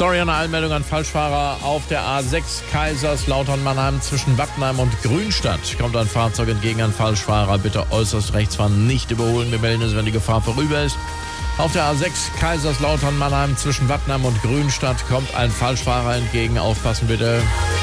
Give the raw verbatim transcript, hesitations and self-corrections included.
Sorry an der Anmeldung an Falschfahrer auf der A sechs Kaiserslautern-Mannheim zwischen Wackenheim und Grünstadt. Kommt ein Fahrzeug entgegen an Falschfahrer, bitte äußerst rechts fahren, nicht überholen. Wir melden es, wenn die Gefahr vorüber ist. Auf der A sechs Kaiserslautern-Mannheim zwischen Wackenheim und Grünstadt kommt ein Falschfahrer entgegen. Aufpassen bitte.